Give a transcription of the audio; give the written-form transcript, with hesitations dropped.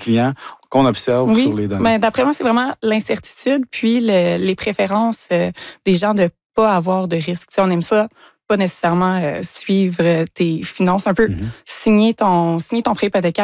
clients qu'on observe sur les données? Ben, d'après moi, c'est vraiment l'incertitude, puis les préférences des gens de pas avoir de risque. On aime ça, pas nécessairement suivre tes finances, un peu signer ton prêt hypothécaire